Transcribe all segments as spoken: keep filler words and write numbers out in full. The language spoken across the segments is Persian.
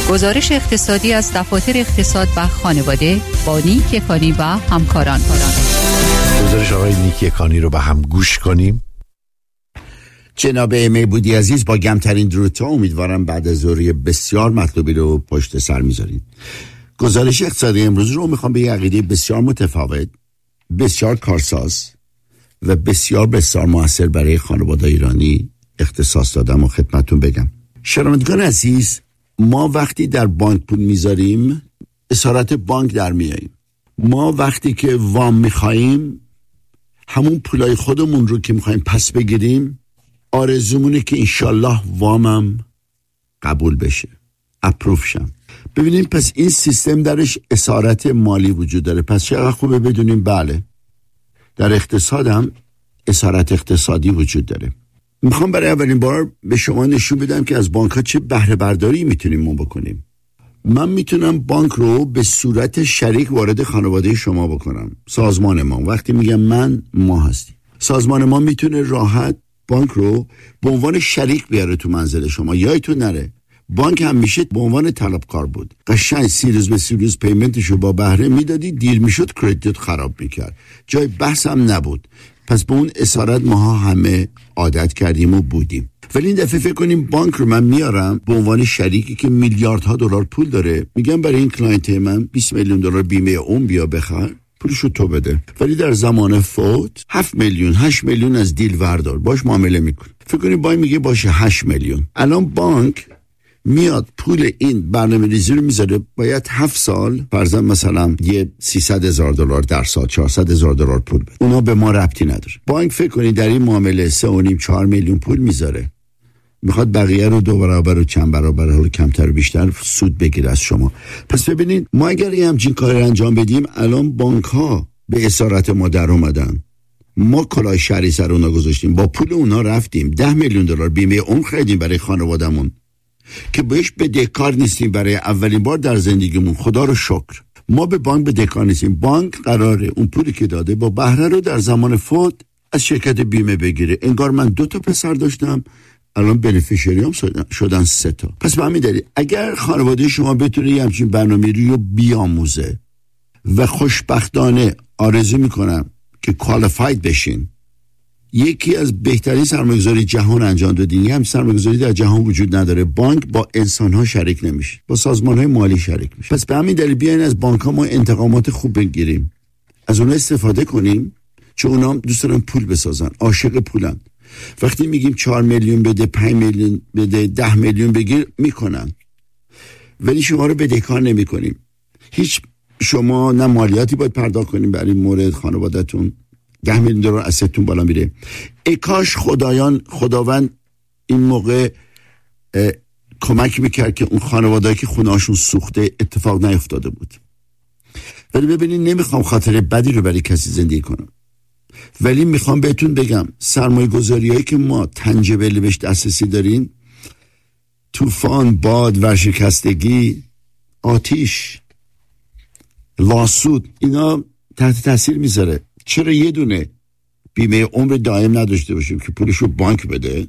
گزارش اقتصادی از دفاتر اقتصاد و خانواده با نیک یکانی و همکاران. گزارش آقای نیک یکانی رو با هم گوش کنیم. جناب امی بودی عزیز، با گمترین درودها امیدوارم بعد از ظهری بسیار مطلوبی رو پشت سر میذارین. گزارش اقتصادی امروز رو میخوام به یه عقیده بسیار متفاوت، بسیار کارساز و بسیار بسیار موثر برای خانواده ایرانی اختصاص دادم و خدمتون بگم. شنوندگان عزیز، ما وقتی در بانک پول میذاریم اسارت بانک در میاییم. ما وقتی که وام میخواییم همون پولای خودمون رو که میخواییم پس بگیریم آرزومونه که انشالله وامم قبول بشه، اپروف شم. ببینیم پس این سیستم درش اسارت مالی وجود داره. پس چقدر خوبه بدونیم بله در اقتصادم اسارت اقتصادی وجود داره. میخوام برای اولین بار به شما نشون بدم که از بانک ها چه بهره برداری میتونیم ما بکنیم. من میتونم بانک رو به صورت شریک وارد خانواده شما بکنم. سازمان ما، وقتی میگم من، ما هستی. سازمان ما میتونه راحت بانک رو به عنوان شریک بیاره تو منزل شما. یادتون نره بانک هم میشه به عنوان طلبکار بود. قشنگ سی روز به سی روز پیمنتشو با بهره میدادی، دیر میشد کردیت خراب میکرد، جای بحث هم نبود. پس به اون اسارت ماها همه عادت کردیم و بودیم. ولی این دفعه فکر کنیم بانک رو من میارم به عنوان شریکی که میلیاردها دلار پول داره، میگم برای این کلاینت من بیست میلیون دلار بیمه عمر بیا بخر، پولشو تو بده، ولی در زمان فوت هفت میلیون هشت میلیون از دیل وردار، باش معامله میکن. فکر کنیم بانک میگه باشه هشت میلیون. الان بانک میاد پول این برنامه ریزی رو میذاره، باید هفت سال فرضاً مثلا یه سیصد هزار دلار در سال چهارصد هزار دلار پول بده. اونا به ما ربطی نداره. بانک فکر کنید در این معامله سه و نیم چهار میلیون پول میذاره، میخواد بقیه رو دو برابر و چند برابر رو کمتر و بیشتر سود بگیره از شما. پس ببینید ما اگر یه همچین کاری انجام بدیم، الان بانک ها به اسارت ما در اومدن، ما کلاه شهری سر اونا گذاشتیم، با پول اونا رفتیم ده میلیون دلار بیمه عمر خریدیم برای خانوادهمون که بهش بدهکار نیستیم برای اولین بار در زندگیمون. خدا رو شکر ما به بانک بدهکار نیستیم. بانک قراره اون پولی که داده با بهره رو در زمان فوت از شرکت بیمه بگیره. انگار من دو تا پسر داشتم، الان بنفیشریام شدن سه تا. پس به همین دلیل اگر خانواده شما بتونه یه همچین برنامه‌ای رو بیاموزه و خوشبختانه آرزو میکنم که کوالیفاید بشین، یکی از بهترین سرمایه‌گذاری جهان انجام دادین. هم سرمایه‌گذاری در جهان وجود نداره. بانک با انسان‌ها شریک نمیشه، با سازمان‌های مالی شریک میشه. پس به همین دلیل بیاین از بانک‌ها ما انتقامات خوب بگیریم، از اونها استفاده کنیم، چون اونها هم دوست دارن پول بسازن، عاشق پولن. وقتی میگیم چهار میلیون بده، پنج میلیون بده، ده میلیون بگیر، میکنن، ولی شما رو بدهکار نمی‌کنیم. هیچ شما نه مالیاتی باید پرداخت کنیم برای این مورد، خانواده‌تون ده میلیون دلار اسستون بالا میره. ای کاش خدایان خداوند این موقع کمک میکرد که اون خانواده‌ای که خونه‌هاشون سوخته اتفاق نیفتاده بود. ولی ببینید نمیخوام خاطر بدی رو برای کسی زندگی کنم، ولی میخوام بهتون بگم سرمایه گذاریایی که ما تنجبلی بهش دسترسی دارین، طوفان، باد، ورشکستگی، آتیش، لاسود، اینا تحت تاثیر میذاره. چرا یه دونه بیمه عمر دائم نداشته باشیم که پولشو بانک بده،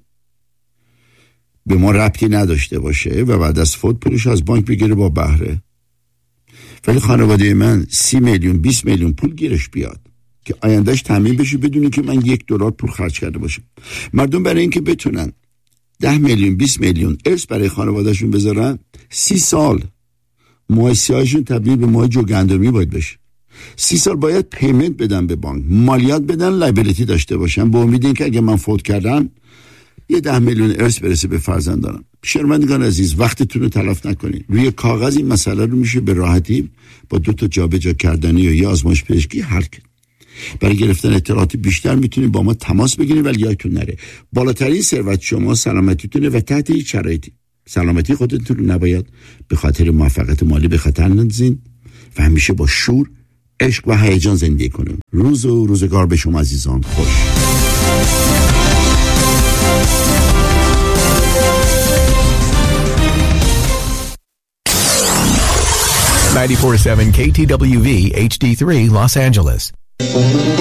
به ما ربطی نداشته باشه و بعد از فوت پولشو از بانک بگیره با بهره، ولی خانواده من سی میلیون بیست میلیون پول گیرش بیاد که آیندهش تامین بشه بدونی که من یک دلار پول خرج کرده باشم. مردم برای اینکه بتونن ده میلیون بیست میلیون ارث برای خانوادهشون بذارن، سی سال ماه سیاهشون تبدیل به ماه جوگندمی باید بشه. سی سال باید پیمنت بدن به بانک، مالیات بدن، لایبیلیتی داشته باشن، با امید اینکه اگه من فوت کردم یه ده میلیون ارث برسه به فرزندانم. شرمندگان عزیز، وقتتون رو تلف نکنید. روی کاغذ این مسئله رو میشه به راحتی با دو تا جابجا کردنی و یه آزمایش پزشکی حل کرد. برای گرفتن اطلاعات بیشتر میتونید با ما تماس بگیرید، ولی یادتون نره بالاترین ثروت شما سلامتیتونه و تحت هیچ شرایطی سلامتی خودتون رو نباید به خاطر موفقیت مالی به خطر اندازین و همیشه با شور، عشق و هیجان زندگی کنیم. روز و روزگار به شما عزیزان خوش. ninety-four point seven K T W V H D three Los Angeles.